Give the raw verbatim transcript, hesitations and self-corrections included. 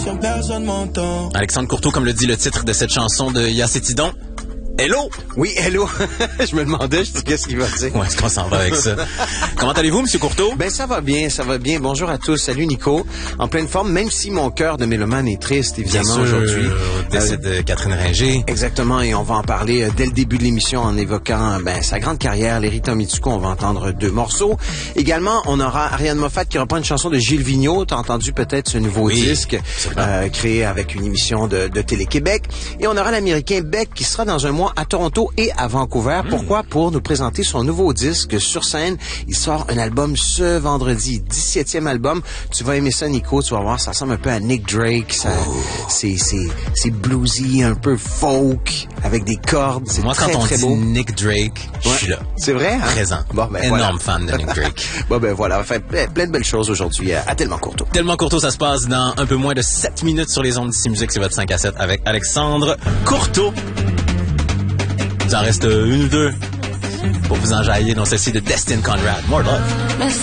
Personne m'entend. Alexandre Courteau, comme le dit le titre de cette chanson de Yacétidon. Hello! Oui, hello! Je me demandais, je dis, qu'est-ce qu'il va dire? Où est-ce qu'on s'en va avec ça? Comment allez-vous, Monsieur Courteau? Ben, ça va bien, ça va bien. Bonjour à tous. Salut, Nico. En pleine forme, même si mon cœur de mélomane est triste, évidemment, bien sûr, aujourd'hui. Décès euh, de Catherine Ringer. Exactement, et on va en parler euh, dès le début de l'émission en évoquant, ben, sa grande carrière, l'Erita Mitsuko. On va entendre deux morceaux. Également, on aura Ariane Moffat qui reprend une chanson de Gilles Vigneault. T'as entendu peut-être ce nouveau oui, disque, euh, créé avec une émission de, de Télé-Québec. Et on aura l'Américain Beck qui sera dans un mois à Toronto et à Vancouver. Mmh. Pourquoi? Pour nous présenter son nouveau disque sur scène. Il sort un album ce vendredi, dix-septième album. Tu vas aimer ça, Nico. Tu vas voir, ça ressemble un peu à Nick Drake. Ça, oh. c'est, c'est, c'est bluesy, un peu folk, avec des cordes. C'est Moi, très, quand on très dit beau. Nick Drake, je ouais. suis là. C'est vrai? Hein? Présent. Bon, ben, énorme voilà. fan de Nick Drake. Bon, ben voilà. Enfin, plein de belles choses aujourd'hui à, à Tellement Courteau. Tellement Courteau, ça se passe dans un peu moins de sept minutes sur les ondes d'ici musique. C'est votre cinq à sept avec Alexandre Courteau. Il en reste une ou deux pour vous enjailler dans celle-ci de Destin Conrad. More love.